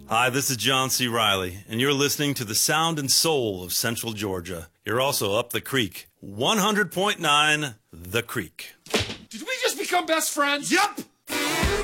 Hi, this is John C. Riley, and you're listening to the sound and soul of Central Georgia. You're also up the creek. 100.9 The Creek. Did we just become best friends? Yup!